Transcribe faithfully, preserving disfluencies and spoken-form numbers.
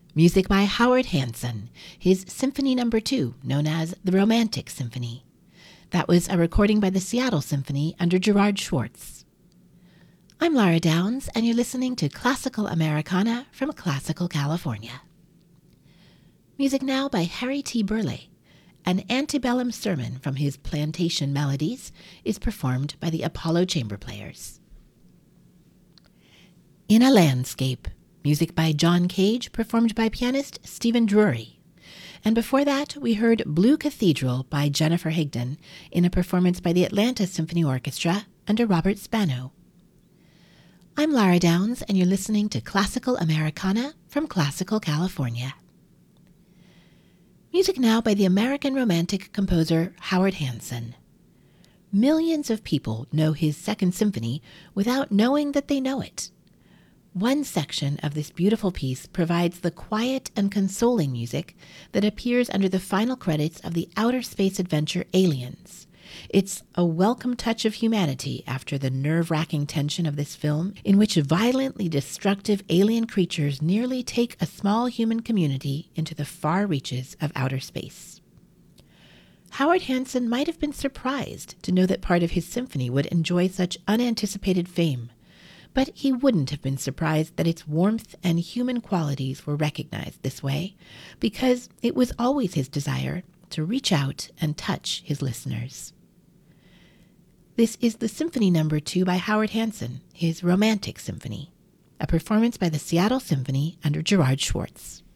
Music by Howard Hanson, his Symphony Number two, known as the Romantic Symphony. That was a recording by the Seattle Symphony under Gerard Schwartz. I'm Lara Downs, and you're listening to Classical Americana from Classical California. Music now by Harry T. Burleigh. An antebellum sermon from his Plantation Melodies is performed by the Apollo Chamber Players. In a Landscape, music by John Cage, performed by pianist Stephen Drury. And before that, we heard Blue Cathedral by Jennifer Higdon in a performance by the Atlanta Symphony Orchestra under Robert Spano. I'm Lara Downs, and you're listening to Classical Americana from Classical California. Music now by the American Romantic composer Howard Hanson. Millions of people know his Second Symphony without knowing that they know it. One section of this beautiful piece provides the quiet and consoling music that appears under the final credits of the outer space adventure Aliens. It's a welcome touch of humanity after the nerve-wracking tension of this film, in which violently destructive alien creatures nearly take a small human community into the far reaches of outer space. Howard Hanson might have been surprised to know that part of his symphony would enjoy such unanticipated fame, but he wouldn't have been surprised that its warmth and human qualities were recognized this way, because it was always his desire to reach out and touch his listeners. This is the Symphony Number two by Howard Hanson, his Romantic Symphony, a performance by the Seattle Symphony under Gerard Schwartz.